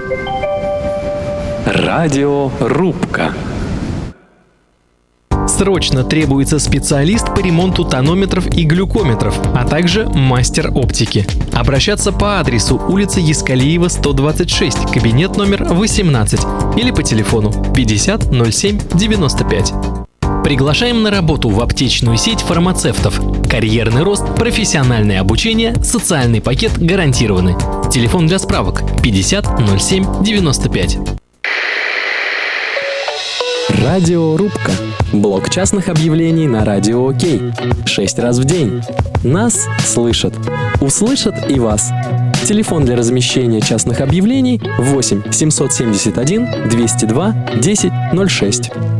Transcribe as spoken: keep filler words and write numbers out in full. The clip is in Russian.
Радиорубка. Срочно требуется специалист по ремонту тонометров и глюкометров, а также мастер оптики. Обращаться по адресу улица Ескалиева, сто двадцать шесть, кабинет номер восемнадцать или по телефону пятьдесят ноль семь девяносто пять. Приглашаем на работу в аптечную сеть фармацевтов. Карьерный рост, профессиональное обучение, социальный пакет гарантированы. Телефон для справок пятьдесят ноль семь девяносто пять. Радиорубка. Блок частных объявлений на Радио Окей. Шесть раз в день. Нас слышат. Услышат и вас. Телефон для размещения частных объявлений восемь семьсот семьдесят один двести два десять ноль шесть.